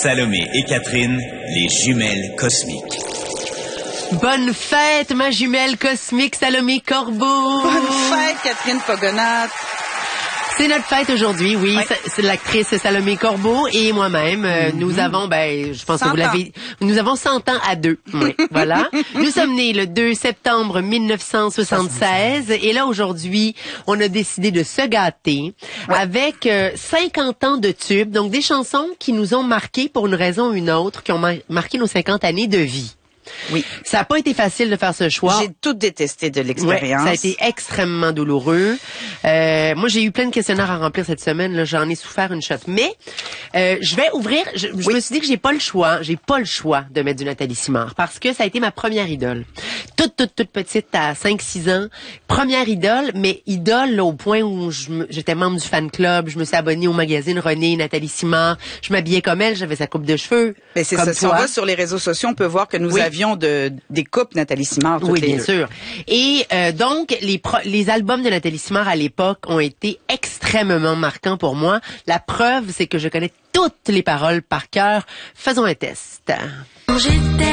Salomé et Catherine, les jumelles cosmiques. Bonne fête, ma jumelle cosmique Salomé Corbeau. Bonne fête, Catherine Pogonat. C'est notre fête aujourd'hui, oui. Ouais. C'est l'actrice Salomé Corbeau et moi-même. Nous avons, je pense que vous l'avez... Nous avons 100 ans à deux. Oui, voilà. Nous sommes nés le 2 septembre 1976 et là, aujourd'hui, on a décidé de se gâter avec 50 ans de tubes, donc des chansons qui nous ont marqués pour une raison ou une autre, qui ont marqué nos 50 années de vie. Oui. Ça n'a pas été facile de faire ce choix. J'ai tout détesté de l'expérience. Ouais, ça a été extrêmement douloureux. Moi, j'ai eu plein de questionnaires à remplir cette semaine. Là, j'en ai souffert une shot. Mais je vais ouvrir. Je me suis dit que j'ai pas le choix. J'ai pas le choix de mettre du Nathalie Simard parce que ça a été ma première idole. Toute petite, à 5-6 ans. Première idole, mais idole là, au point où j'étais membre du fan club. Je me suis abonnée au magazine René, Nathalie Simard. Je m'habillais comme elle. J'avais sa coupe de cheveux. Mais c'est ça. Si on va sur les réseaux sociaux, on peut voir que nous avions des coupes Nathalie Simard. Oui, bien sûr. Et donc, les albums de Nathalie Simard à l'époque ont été extrêmement marquants pour moi. La preuve, c'est que je connais toutes les paroles par cœur. Faisons un test. J'étais